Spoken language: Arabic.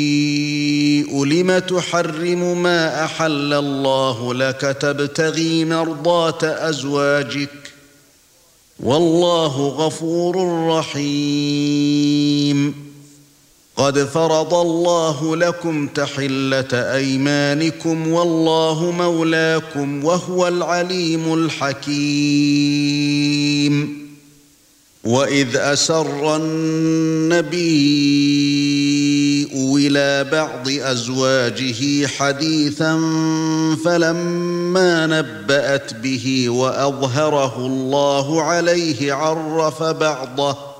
لم تحرم ما أحل الله لك تبتغي مرضات أزواجك والله غفور رحيم قد فرض الله لكم تحلة أيمانكم والله مولاكم وهو العليم الحكيم وإذ أسر النبي إلى بعض أزواجه حديثا فلما نبأت به وأظهره الله عليه عرف بعضه